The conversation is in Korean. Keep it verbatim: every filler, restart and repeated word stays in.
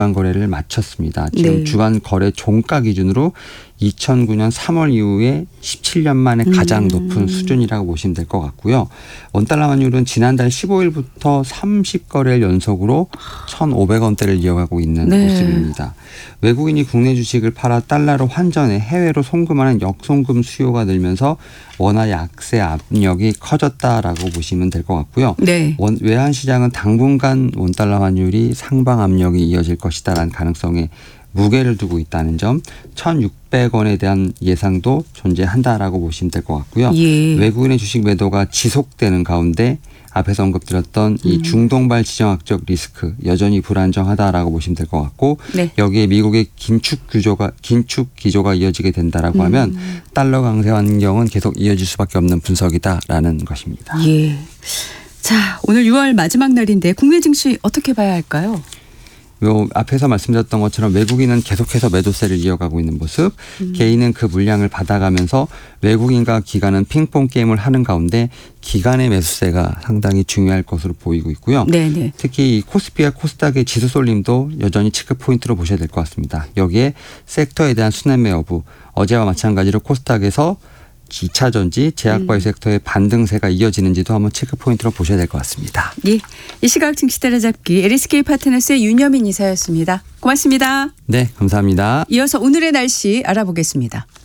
주간 거래를 마쳤습니다. 지금 네. 주간 거래 종가 기준으로 이천구 년 삼월 이후에 십칠 년 만에 가장 음. 높은 수준이라고 보시면 될 것 같고요. 원달러 환율은 지난달 십오 일부터 삼십 거래일 연속으로 천오백 원대를 이어가고 있는 네. 모습입니다. 외국인이 국내 주식을 팔아 달러로 환전해 해외로 송금하는 역송금 수요가 늘면서 원화 약세 압력이 커졌다라고 보시면 될 것 같고요. 네. 원, 외환 시장은 당분간 원달러 환율이 상방 압력이 이어질 것이다라는 가능성에 무게를 두고 있다는 점, 천육백 원에 대한 예상도 존재한다라고 보시면 될 것 같고요. 예. 외국인의 주식 매도가 지속되는 가운데 앞에서 언급드렸던 이 음. 중동발 지정학적 리스크 여전히 불안정하다라고 보시면 될 것 같고 네. 여기에 미국의 긴축 규조가 긴축 기조가 이어지게 된다라고 하면 음. 달러 강세 환경은 계속 이어질 수밖에 없는 분석이다라는 것입니다. 예. 자, 오늘 유월 마지막 날인데 국내 증시 어떻게 봐야 할까요? 요 앞에서 말씀드렸던 것처럼 외국인은 계속해서 매도세를 이어가고 있는 모습, 음. 개인은 그 물량을 받아가면서 외국인과 기관은 핑퐁 게임을 하는 가운데 기관의 매수세가 상당히 중요할 것으로 보이고 있고요. 네네. 특히 이 코스피와 코스닥의 지수 쏠림도 여전히 체크 포인트로 보셔야 될 것 같습니다. 여기에 섹터에 대한 수매매 여부, 어제와 마찬가지로 코스닥에서 이 차 전지, 제약바이오 섹터의 반등세가 이어지는지도 한번 체크 포인트로 보셔야 될 것 같습니다. 예. 이 시각 증시 따라잡기 엘에스케이 파트너스의 윤여민 이사였습니다. 고맙습니다. 네, 감사합니다. 이어서 오늘의 날씨 알아보겠습니다.